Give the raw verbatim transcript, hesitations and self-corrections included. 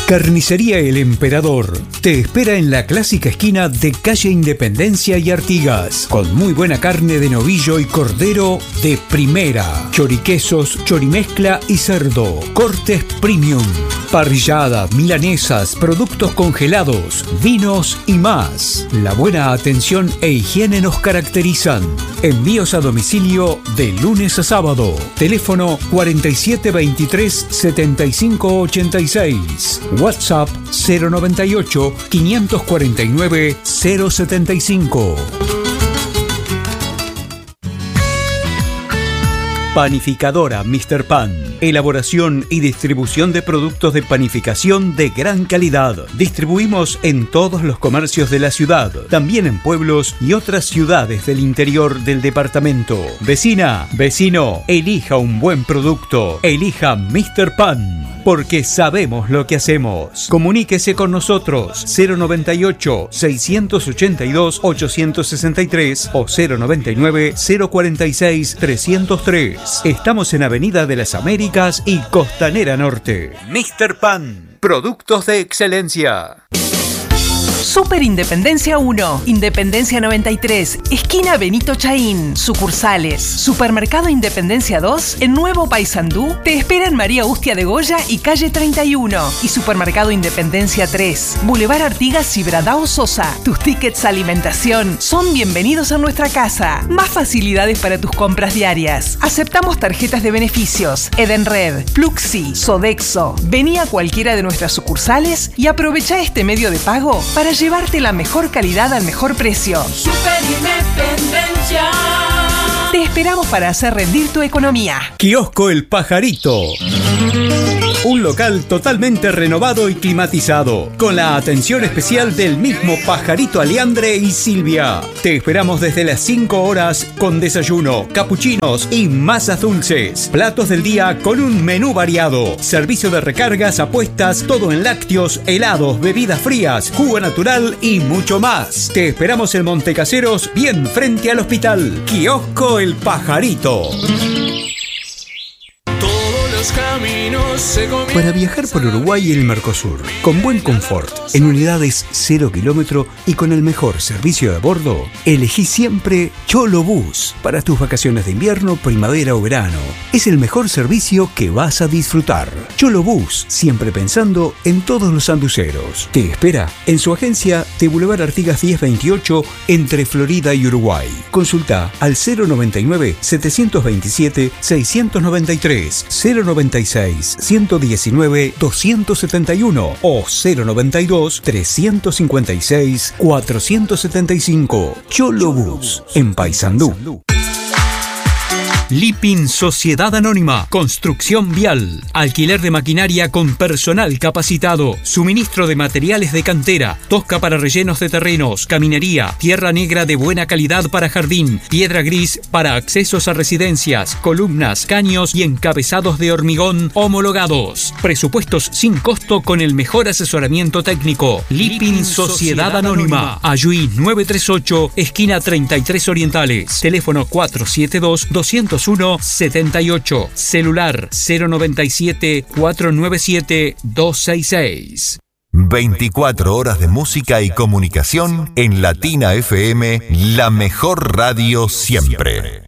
Carnicería El Emperador te espera en la clásica esquina de calle Independencia y Artigas, con muy buena carne de novillo y cordero de primera, choriquesos, chorimezcla y cerdo, cortes premium, parrillada, milanesas, productos congelados, vinos y más. La buena atención e higiene nos caracterizan. Envíos a domicilio de lunes a sábado. Teléfono cuarenta y siete veintitrés setenta y cinco ochenta y seis. WhatsApp cero noventa y ocho, quinientos cuarenta y nueve, cero setenta y cinco. Panificadora míster Pan. Elaboración y distribución de productos de panificación de gran calidad. Distribuimos en todos los comercios de la ciudad, también en pueblos y otras ciudades del interior del departamento. Vecina, vecino, elija un buen producto. Elija míster Pan, porque sabemos lo que hacemos. Comuníquese con nosotros cero noventa y ocho, seiscientos ochenta y dos, ochocientos sesenta y tres o cero noventa y nueve, cero cuarenta y seis, trescientos tres. Estamos en Avenida de las Américas y Costanera Norte. míster Pan, productos de excelencia. Super Independencia uno, Independencia noventa y tres, esquina Benito Chaín, sucursales. Supermercado Independencia dos, en Nuevo Paysandú, te espera en María Hustia de Goya y calle treinta y uno. Y Supermercado Independencia tres, Boulevard Artigas y Bradao Sosa. Tus tickets alimentación son bienvenidos a nuestra casa. Más facilidades para tus compras diarias. Aceptamos tarjetas de beneficios, Edenred, Pluxi, Sodexo. Vení a cualquiera de nuestras sucursales y aprovecha este medio de pago para llevarte la mejor calidad al mejor precio. Super Independencia. Te esperamos para hacer rendir tu economía. Kiosco El Pajarito. Un local totalmente renovado y climatizado, con la atención especial del mismo Pajarito Aleandre y Silvia. Te esperamos desde las cinco horas con desayuno, capuchinos y masas dulces. Platos del día con un menú variado. Servicio de recargas, apuestas, todo en lácteos, helados, bebidas frías, jugo natural y mucho más. Te esperamos en Montecaseros, bien frente al hospital. Kiosco El Pajarito. Para viajar por Uruguay y el Mercosur, con buen confort, en unidades cero kilómetro y con el mejor servicio de bordo, elegí siempre Cholo Bus para tus vacaciones de invierno, primavera o verano. Es el mejor servicio que vas a disfrutar. Cholo Bus, siempre pensando en todos los anduceros. Te espera en su agencia de Boulevard Artigas diez veintiocho entre Florida y Uruguay. Consulta al cero noventa y nueve, setecientos veintisiete, seiscientos noventa y tres, cero noventa y seis, ciento diecinueve, doscientos setenta y uno o cero noventa y dos, trescientos cincuenta y seis, cuatrocientos setenta y cinco. Cholo Bus, en Paysandú. Lipin Sociedad Anónima, construcción vial, alquiler de maquinaria con personal capacitado, suministro de materiales de cantera, tosca para rellenos de terrenos, caminería, tierra negra de buena calidad para jardín, piedra gris para accesos a residencias, columnas, caños y encabezados de hormigón homologados. Presupuestos sin costo con el mejor asesoramiento técnico. Lipin Sociedad Anónima, Ayuí novecientos treinta y ocho, esquina treinta y tres Orientales. Teléfono cuatro siete dos, dos cero uno, setenta y ocho. Celular cero noventa y siete, cuatrocientos noventa y siete, doscientos sesenta y seis. veinticuatro horas de música y comunicación en Latina F M, la mejor radio siempre.